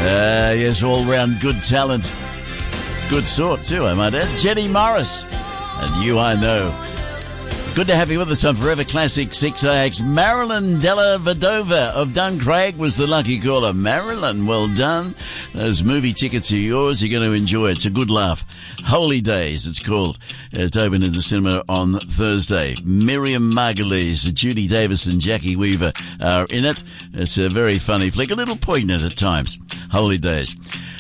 Yes, all-round good talent. Good sort, too, I might add. Jenny Morris. And You I Know. Good to have you with us on Forever Classic 6AX. Marilyn Della Vedova of Duncraig was the lucky caller. Marilyn, well done. Those movie tickets are yours. You're going to enjoy it. It's a good laugh. Holy Days, it's called. It's open in the cinema on Thursday. Miriam Margolyes, Judy Davis and Jackie Weaver are in it. It's a very funny flick, a little poignant at times. Holy Days.